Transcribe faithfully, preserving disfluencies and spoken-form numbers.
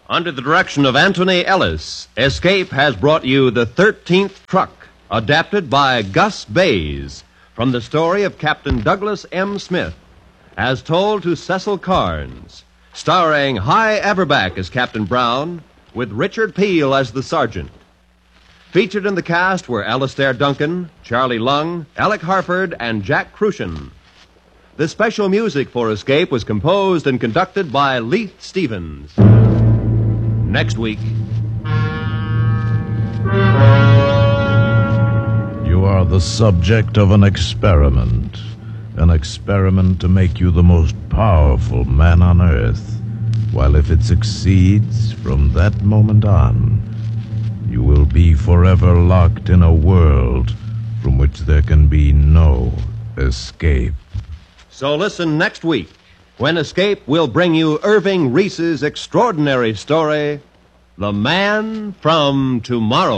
Under the direction of Anthony Ellis, Escape has brought you The Thirteenth Truck, adapted by Gus Bays, from the story of Captain Douglas M. Smith, as told to Cecil Carnes, starring Hy Averback as Captain Brown, with Richard Peel as the sergeant. Featured in the cast were Alastair Duncan, Charlie Lung, Alec Harford, and Jack Crucian. The special music for Escape was composed and conducted by Leith Stevens. Next week. You are the subject of an experiment. An experiment to make you the most powerful man on Earth. While if it succeeds, from that moment on, you will be forever locked in a world from which there can be no escape. So listen next week, when Escape will bring you Irving Reese's extraordinary story, The Man from Tomorrow.